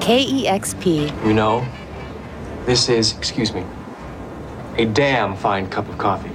KEXP. You know, this is, excuse me, a damn fine cup of coffee.